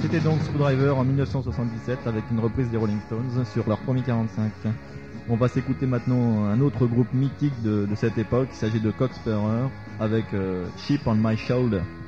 C'était donc Screwdriver en 1977 avec une reprise des Rolling Stones sur leur premier 45. On va s'écouter maintenant un autre groupe mythique de cette époque. Il s'agit de Cock Sparrer avec Chip on My Shoulder.